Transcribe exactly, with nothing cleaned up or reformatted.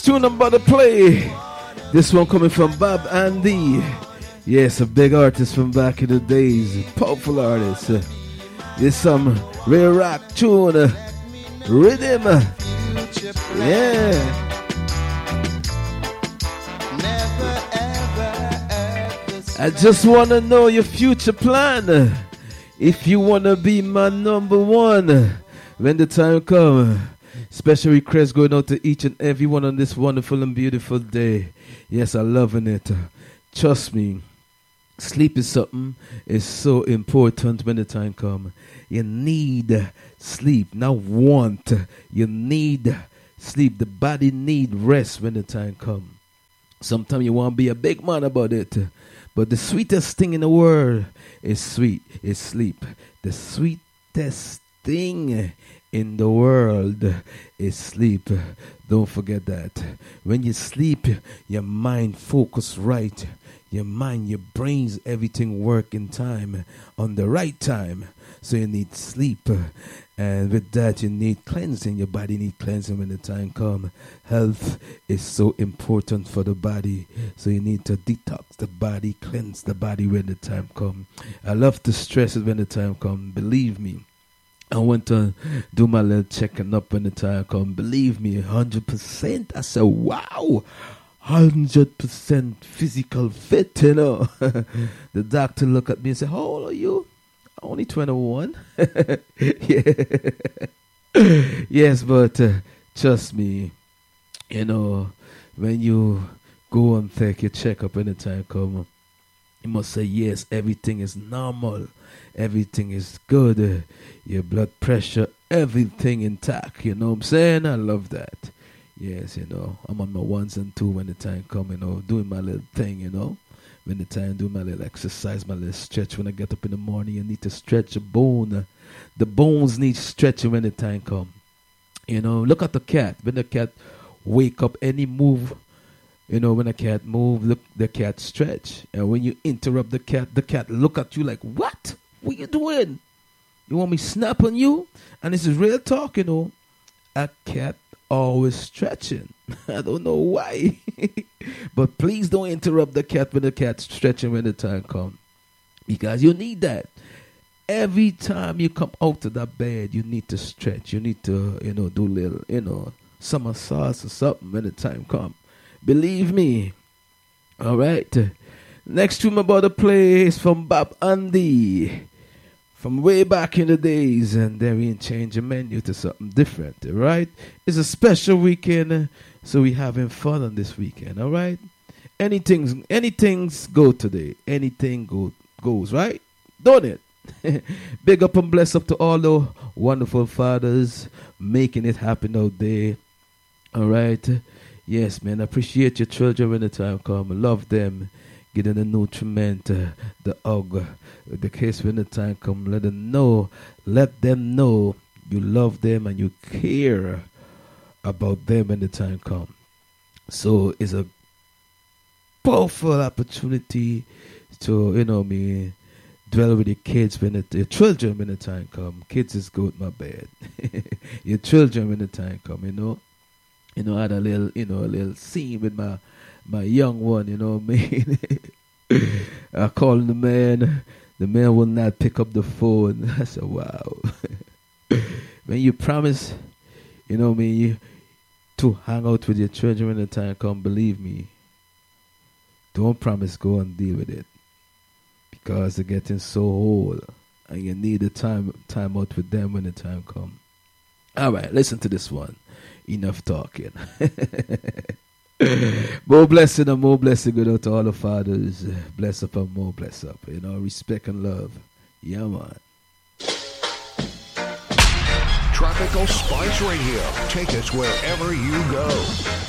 Tune I'm about to play. This one coming from Bob Andy. Yes, a big artist from back in the days. Powerful artist. Uh, this some real rock tune. Uh, rhythm. Uh, yeah. I just wanna know your future plan. If you wanna be my number one when the time comes. Special request going out to each and every one on this wonderful and beautiful day. Yes, I'm loving it. Trust me, sleep is something is so important when the time comes. You need sleep, not want. You need sleep. The body need rest when the time comes. Sometimes you want to be a big man about it. But the sweetest thing in the world is sweet, is sleep. The sweetest thing in the world is sleep. Don't forget that. When you sleep, your mind focus right. Your mind, your brains, everything work in time, on the right time. So you need sleep. And with that, you need cleansing. Your body need cleansing when the time comes. Health is so important for the body. So you need to detox the body, cleanse the body when the time comes. I love to stress it when the time comes. Believe me. I went to do my little checking up when the time comes. Believe me, one hundred percent. I said, wow, one hundred percent physical fit, you know. The doctor looked at me and said, how old are you? Only twenty-one. Yeah. Yes, but uh, trust me, you know, when you go and take your checkup when the time comes, you must say, yes, everything is normal. Everything is good. Uh, your blood pressure, everything intact. You know what I'm saying? I love that. Yes, you know, I'm on my ones and two when the time comes, you know, doing my little thing, you know. When the time, do my little exercise, my little stretch. When I get up in the morning, you need to stretch a bone. The bones need stretching when the time comes. You know, look at the cat. When the cat wake up, any move, you know, when a cat move, look, the cat stretch. And when you interrupt the cat, the cat look at you like, what? What you doing? You want me snap on you? And this is real talk, you know. A cat always stretching. I don't know why. But please don't interrupt the cat when the cat's stretching when the time comes. Because you need that. Every time you come out of that bed, you need to stretch. You need to, you know, do little, you know, summer sauce or something when the time comes. Believe me. All right. Next tune I'm about to play is from Bob Andy. From way back in the days, and then we change the menu to something different, all right? It's a special weekend, so we having fun on this weekend, all right? Anything's, anything's go today. Anything go, goes, right? Don't it? Big up and bless up to all the wonderful fathers making it happen out there, all right? Yes, man, appreciate your children when the time comes. Love them. Give them the nutriment, uh, the hug, the case when the time comes. Let them know, let them know you love them and you care about them when the time comes. So it's a powerful opportunity to, you know me, dwell with your kids when the, your children when the time comes. Kids is good, my bad. Your children when the time comes, you know. You know, I had a little, you know, a little scene with my My young one, you know what I mean? I called the man. The man will not pick up the phone. I said, wow. When you promise, you know what I mean, you, to hang out with your children when the time comes, believe me, don't promise go and deal with it. Because they're getting so old. And you need the time, time out with them when the time comes. All right, listen to this one. Enough talking. More blessing and more blessing go out to all the fathers. Bless up and more bless up. You know, respect and love. Yeah, man. Tropical Spice Radio. Take us wherever you go.